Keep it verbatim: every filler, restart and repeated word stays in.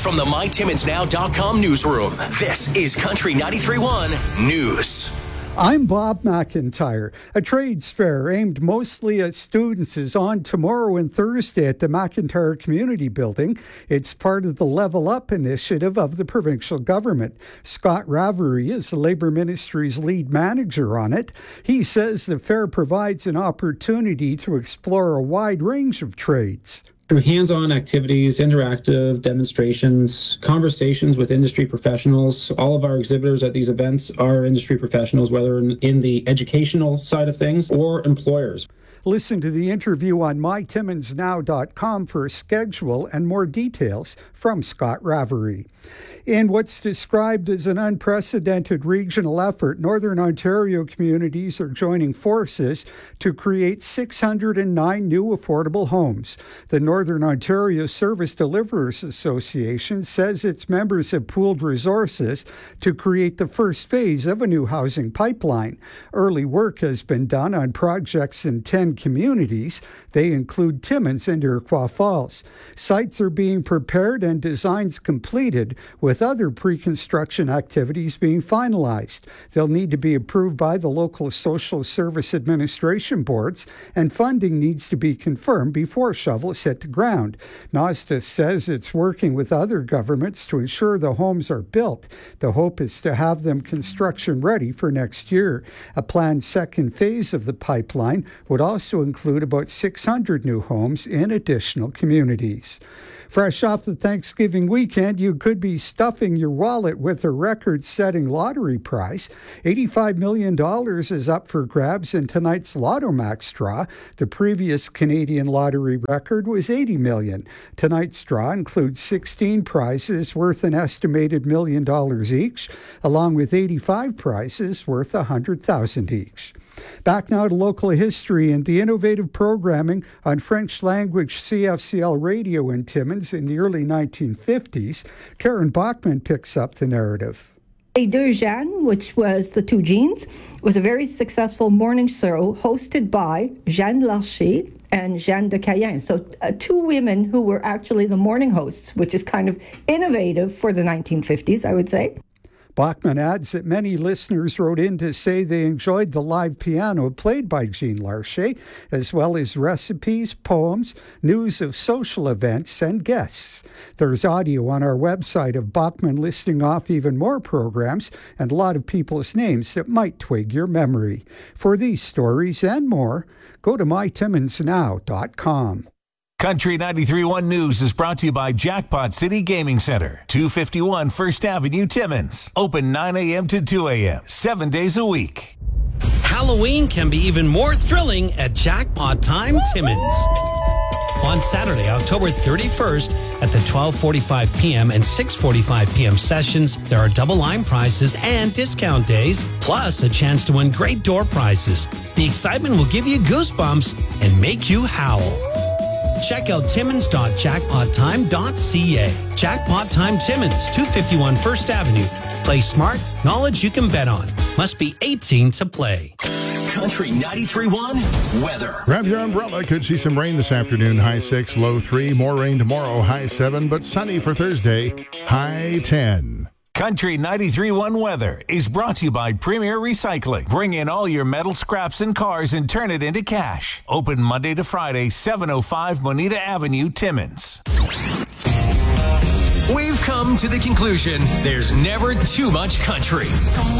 from the my timmins now dot com newsroom, this is Country ninety-three point one News. I'm Bob McIntyre. A trades fair aimed mostly at students is on tomorrow and Thursday at the McIntyre Community Building. It's part of the Level Up initiative of the provincial government. Scott Ravery is the Labour Ministry's lead manager on it. He says the fair provides an opportunity to explore a wide range of trades. Through hands-on activities, interactive demonstrations, conversations with industry professionals. All of our exhibitors at these events are industry professionals, whether in, in the educational side of things or employers. Listen to the interview on my timmins now dot com for a schedule and more details from Scott Ravery. In what's described as an unprecedented regional effort, Northern Ontario communities are joining forces to create six hundred nine new affordable homes. The Northern Ontario Service Deliverers Association says its members have pooled resources to create the first phase of a new housing pipeline. Early work has been done on projects in ten communities. They include Timmins and Iroquois Falls. Sites are being prepared and designs completed, with other pre-construction activities being finalized. They'll need to be approved by the local social service administration boards, and funding needs to be confirmed before shovels hit the ground. NOSTA says it's working with other governments to ensure the homes are built. The hope is to have them construction ready for next year. A planned second phase of the pipeline would also include about six hundred new homes in additional communities. Fresh off the Thanksgiving weekend, you could be stuffing your wallet with a record-setting lottery prize. eighty-five million dollars is up for grabs in tonight's Lotto Max draw. The previous Canadian lottery record was eighty million dollars. Tonight's draw includes sixteen prizes worth an estimated million dollars each, along with eighty-five prizes worth one hundred thousand dollars each. Back now to local history and the innovative programming on French-language C F C L radio in Timmins in the early nineteen fifties. Karen Bachman picks up the narrative. Les Deux Jeannes, which was the two Jeans, was a very successful morning show hosted by Jeanne Larcher and Jeanne de Cayen. So uh, two women who were actually the morning hosts, which is kind of innovative for the nineteen fifties, I would say. Bachman adds that many listeners wrote in to say they enjoyed the live piano played by Jean Larcher, as well as recipes, poems, news of social events, and guests. There's audio on our website of Bachman listing off even more programs and a lot of people's names that might twig your memory. For these stories and more, go to my timmins now dot com. Country ninety-three point one News is brought to you by Jackpot City Gaming Center, two fifty-one First Avenue, Timmins. Open nine a.m. to two a.m., seven days a week. Halloween can be even more thrilling at Jackpot Time Timmins. On Saturday, October thirty-first, at the twelve forty-five p.m. and six forty-five p.m. sessions, there are double line prizes and discount days, plus a chance to win great door prizes. The excitement will give you goosebumps and make you howl. Check out timmins dot jackpot time dot c a. Jackpot Time Timmins, two fifty-one First Avenue. Play smart, knowledge you can bet on. Must be eighteen to play. Country ninety-three point one weather. Grab your umbrella. Could see some rain this afternoon. High six, low three. More rain tomorrow. High seven, but sunny for Thursday. High ten. Country ninety-three point one weather is brought to you by Premier Recycling. Bring in all your metal scraps and cars and turn it into cash. Open Monday to Friday, seven oh five Moneta Avenue, Timmins. We've come to the conclusion there's never too much country.